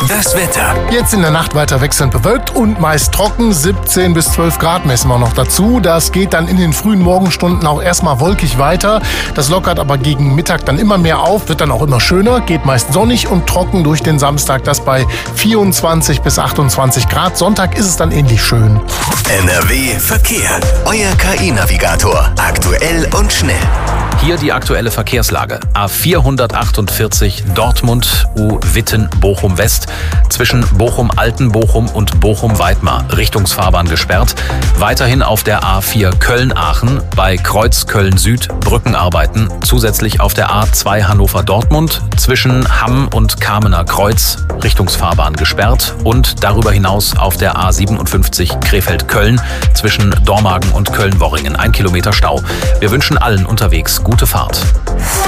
Das Wetter. Jetzt in der Nacht weiter wechselnd bewölkt und meist trocken. 17 bis 12 Grad messen wir noch dazu. Das geht dann in den frühen Morgenstunden auch erstmal wolkig weiter. Das lockert aber gegen Mittag dann immer mehr auf, wird dann auch immer schöner, geht meist sonnig und trocken durch den Samstag. Das bei 24 bis 28 Grad. Sonntag ist es dann ähnlich schön. NRW Verkehr. Euer KI-Navigator. Aktuell und schnell. Hier die aktuelle Verkehrslage. A448 Dortmund Witten Bochum West. Zwischen Bochum-Altenbochum und Bochum-Weidmar Richtungsfahrbahn gesperrt. Weiterhin auf der A4 Köln-Aachen bei Kreuz Köln-Süd Brückenarbeiten. Zusätzlich auf der A2 Hannover-Dortmund zwischen Hamm und Kamener Kreuz Richtungsfahrbahn gesperrt. Und darüber hinaus auf der A57 Krefeld-Köln zwischen Dormagen und Köln-Worringen 1 Kilometer Stau. Wir wünschen allen unterwegs gute Fahrt.